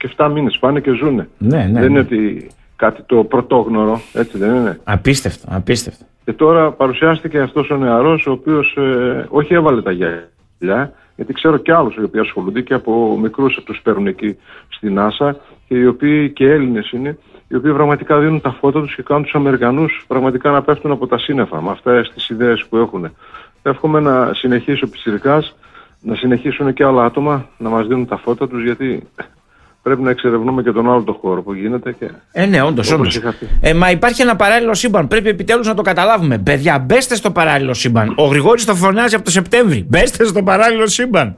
και 7 μήνες πάνε και ζουνε. Ναι. Δεν είναι ότι κάτι το πρωτόγνωρο, έτσι δεν είναι? Απίστευτο. Και τώρα παρουσιάστηκε αυτός ο νεαρός, ο οποίος όχι έβαλε τα γυαλιά, γιατί ξέρω και άλλους οι οποίοι ασχολούνται και από μικρούς τους παίρνουν εκεί στην NASA και οι οποίοι και Έλληνες είναι, οι οποίοι πραγματικά δίνουν τα φώτα τους και κάνουν τους Αμερικανούς πραγματικά να πέφτουν από τα σύννεφα με αυτές τις ιδέες που έχουν. Εύχομαι να συνεχίσει ο Πιτσιρικάς, να συνεχίσουν και άλλα άτομα να μας δίνουν τα φώτα τους, γιατί πρέπει να εξερευνούμε και τον άλλο το χώρο που γίνεται. Και... ναι, όντως. Μα υπάρχει ένα παράλληλο σύμπαν. Πρέπει επιτέλους να το καταλάβουμε. Παιδιά, μπέστε στο παράλληλο σύμπαν. Ο Γρηγόρης το φωνάζει από το Σεπτέμβρη. Μπέστε στο παράλληλο σύμπαν.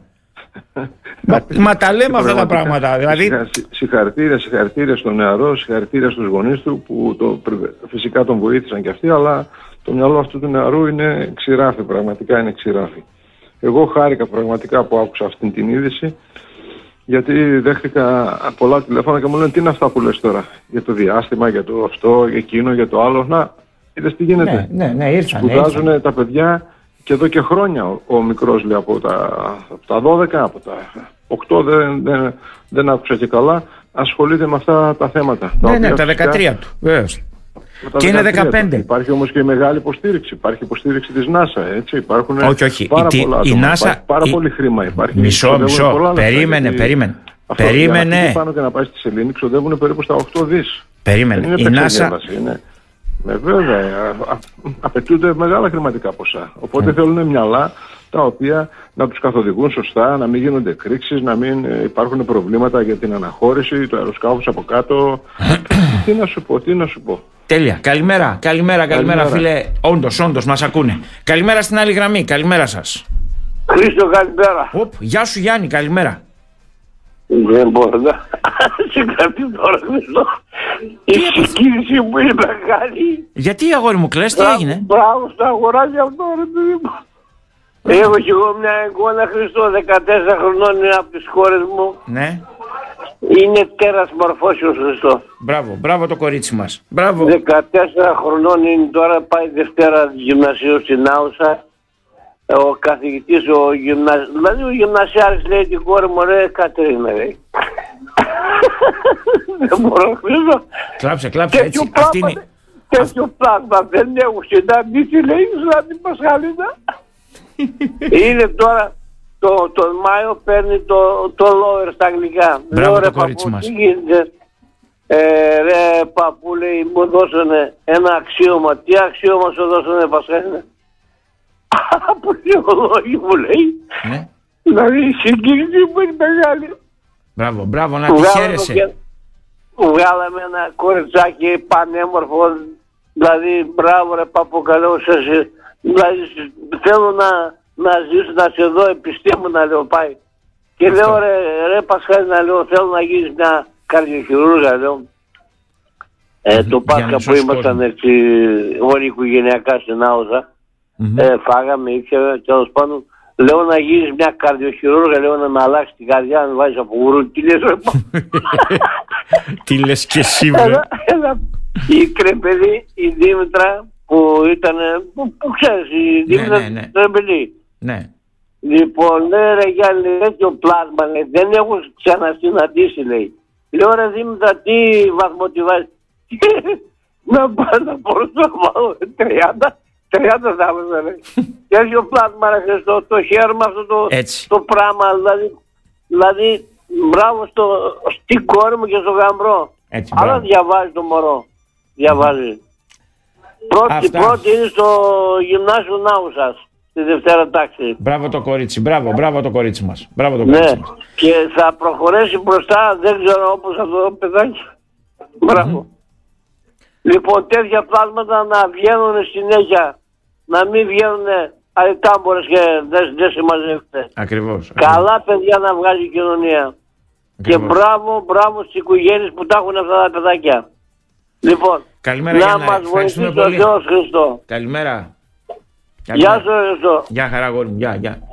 Μα τα λέμε αυτά τα πράγματα. Δηλαδή... Συγχαρητήρια στον νεαρό, συγχαρητήρια στους γονείς του που φυσικά τον βοήθησαν και αυτοί, αλλά το μυαλό αυτού του νεαρού είναι ξηράφι, πραγματικά είναι ξηράφι. Εγώ χάρηκα πραγματικά που άκουσα αυτή την είδηση, γιατί δέχτηκα πολλά τηλέφωνα και μου λένε τι είναι αυτά που λες τώρα για το διάστημα, για το αυτό, για εκείνο, για το άλλο. Να, είδες τι γίνεται? Ναι, ήρθαν. Σπουδάζουν τα παιδιά και εδώ και χρόνια ο μικρός, λέει, από τα 12, από τα 8 δεν άκουσα και καλά, ασχολείται με αυτά τα θέματα. Ναι, τα 13 του, βέβαιως. Και είναι 15. Υπάρχει όμως και μεγάλη υποστήριξη. Υπάρχει υποστήριξη της NASA, έτσι. Υπάρχουν όχι. πάρα πολλά άτομα. NASA, πάρα πολύ χρήμα. Υπάρχει. Μισό. Περίμενε. Για να πάνω και να πάει στη σελήνη ξοδεύουν περίπου στα 8 δις. Περίμενε. Η NASA... Βέβαια, απαιτούνται μεγάλα χρηματικά ποσά. Οπότε θέλουν μυαλά τα οποία να τους καθοδηγούν σωστά, να μην γίνονται εκρήξεις, να μην υπάρχουν προβλήματα για την αναχώρηση, το αεροσκάφος από κάτω. Τι να σου πω. Τέλεια. Καλημέρα φίλε. Όντως μας ακούνε. Καλημέρα στην άλλη γραμμή. Καλημέρα σας. Χρήστο, καλημέρα. Γεια σου Γιάννη, καλημέρα. Δεν μπορώ να συγκρατήσω τώρα, Χρήστο. Η συγκίνηση μου είναι μεγάλη. Γιατί, αγόρι μου, κλαις, τι έγινε? Μπράβο στα αγοράκια αυτό, ρε παιδί μου. Έχω κι εγώ μια εικόνα, Χρήστο, 14 χρονών, είναι από τις κόρες μου. Ναι. Είναι τέρας μορφώσεως, Χρήστο. Μπράβο το κορίτσι μας. Μπράβο. 14 χρονών είναι τώρα, πάει Δευτέρα γυμνασίου στην Άουσα. Ο καθηγητής, δηλαδή ο γυμνασιάρης λέει την κόρη μου, ρε Κατρίνα, λέει. Δεν μπορώ, Χρήστο. Κλάψε, έτσι. Τέτοιο πράγμα δεν έχω συναντήσει, λέει, σαν την Πασχαλίνα. Είναι τώρα, τον Μάιο παίρνει το lower στα αγγλικά. Μπράβο το κορίτσι μας. Τι γίνεται? Ρε παππού, λέει, μου δώσανε ένα αξίωμα. Τι αξίωμα σου δώσανε, Πασχαλίνα? Από γεωλόγοι μου, λέει. Ναι. Δηλαδή η συγκίνηση μου είναι μεγάλη. Μπράβο, να τη χαίρεσαι. Βγάλαμε ένα κοριτσάκι πανέμορφο. Δηλαδή, μπράβο ρε παππού, καλό σας. Δηλαδή, θέλω να ζήσω, να σε δω επιστήμονα, λέω, πάει. Και αυτό. Λέω, ρε Πασχάλη, λέω, θέλω να γίνεις μια καρδιοχειρούργα, λέω. Το Πάσχα που ήμασταν έτσι, όλοι οικογενειακά στην Άουζα. Φάγαμε, ήξερα, τέλος πάντων. Λέω να γίνεις μια καρδιοχειρούργα, λέω να με αλλάξει την καρδιά, να με βάζεις από γουρού. Τι λες, ρε τι λες και εσύ, βρε. Η κρεπεδί, η Δήμητρα, που ήταν, που ξέρεις, η Δήμητρα Τρεμπελή. Ναι. Λοιπόν, ρε Γιάννη, τέτοιο πλάσμα, λέει, δεν έχω ξανασυναντήσει, λέει. Λέω, ρε Δήμητρα, τι βαθμό τη βάζεις? Να πάω να μπορούσα να βάλω 30 θα έβαζα, λέει. Τέτοιο πλάσμα, ρε Χριστό, το χαίρομαι αυτό το πράγμα, δηλαδή, μπράβο στην κόρη μου και στο γαμπρό. Αλλά διαβάζει το μωρό. Διαβάζει. Πρώτη είναι στο γυμνάσιο Νάουσας, στη Δευτέρα τάξη. Μπράβο το κορίτσι, μπράβο το κορίτσι μας. Ναι, και θα προχωρήσει μπροστά, δεν ξέρω όπως αυτό το παιδάκι. Μπράβο. Λοιπόν, τέτοια πλάσματα να βγαίνουν συνέχεια, να μην βγαίνουν αριτάμπορες και δεν συμμαζεύονται. Ακριβώς. Καλά παιδιά να βγάζει η κοινωνία. Και μπράβο στις οικογένειες που τα έχουν αυτά τα παιδάκια. Λοιπόν, καλημέρα, να μας βοηθήσει ο Θεός Χριστό. Καλημέρα. Γεια σου Χριστό. Γεια χαρά, γόρι μου. Γεια.